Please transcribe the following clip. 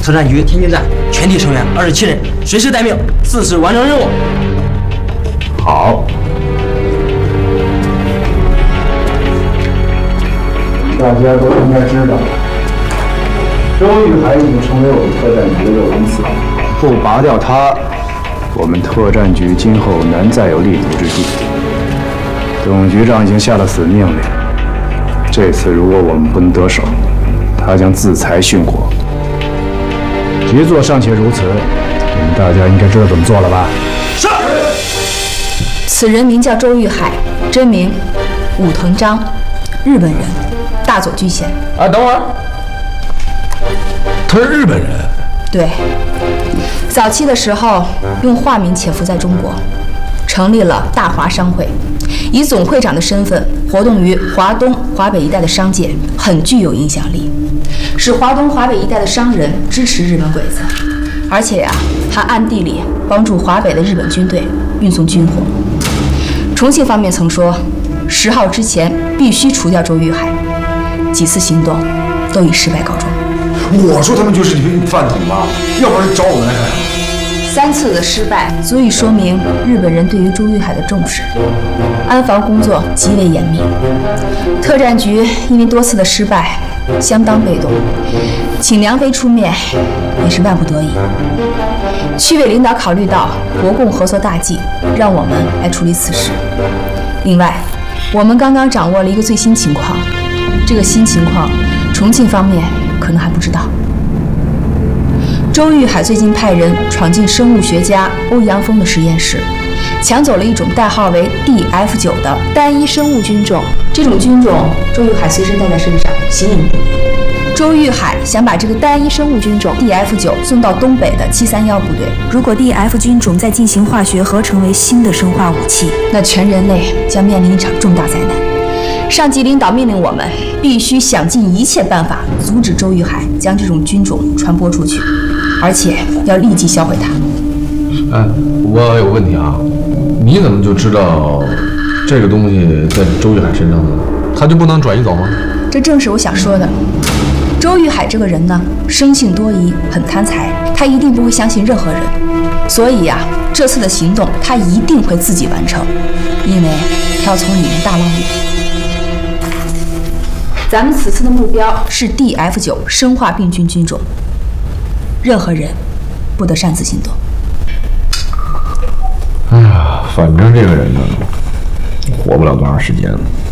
特战局天津站全体成员27人，随时待命，自持完成任务。 好。大家都应该知道，周玉海已经成为我们特战局的肉身司令，不拔掉他，我们特战局今后难再有立足之地。董局长已经下了死命令，这次如果我们不能得手，他将自裁殉国。局座尚且如此，你们大家应该知道怎么做了吧？ 是。 此人名叫周玉海，真名武藤章，日本人，大佐居衔。 啊，等会儿，他是日本人？ 对，早期的时候用化名潜伏在中国，成立了大华商会，以总会长的身份活动于华东、华北一带的商界，很具有影响力，使华东、华北一带的商人支持日本鬼子，而且还暗地里帮助华北的日本军队运送军火。重庆方面曾说，10号之前必须除掉周玉海，几次行动都以失败告终。 我说他们就是一群饭桶吧，要不然找我们来干啥 ？3次的失败足以说明日本人对于周玉海的重视，安防工作极为严密。特战局因为多次的失败，相当被动，请梁飞出面也是万不得已。区委领导考虑到国共合作大计，让我们来处理此事。另外，我们刚刚掌握了一个最新情况，这个新情况，重庆方面可能还不知道。周玉海最近派人闯进生物学家欧阳锋的实验室，抢走了一种代号为 DF9 的单一生物菌种。这种菌种，周玉海随身带在身上，形影不离。周玉海想把这个单一生物菌种 DF9 送到东北的731部队。如果 DF 菌种再进行化学合成为新的生化武器，那全人类将面临一场重大灾难。上级领导命令我们必须想尽一切办法阻止周玉海将这种菌种传播出去，而且要立即销毁它。 哎，我有个问题啊，你怎么就知道这个东西在周玉海身上呢？他就不能转移走吗？ 这正是我想说的。周玉海这个人呢，生性多疑，很贪财，他一定不会相信任何人，所以这次的行动他一定会自己完成，因为他要从里面大捞一笔。咱们此次的目标是 DF9 生化病菌菌种，任何人不得擅自行动。 哎呀，反正这个人呢，活不了多长时间了。